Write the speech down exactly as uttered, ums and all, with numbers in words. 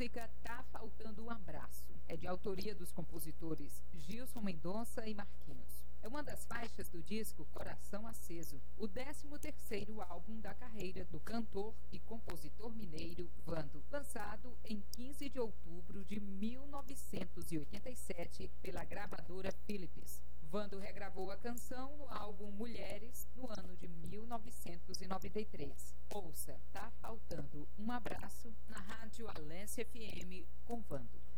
música Tá Faltando um Abraço é de autoria dos compositores Gilson Mendonça e Marquinhos. É uma das faixas do disco Coração Aceso, o décimo terceiro álbum da carreira do cantor e compositor mineiro Vando, lançado em quinze de outubro de mil novecentos e oitenta e sete pela gravadora Philips. Vando regravou a canção no álbum Mulheres no ano de mil novecentos e noventa e três. Ouça Tá Faltando um Abraço na Rádio Alência F M com Vando.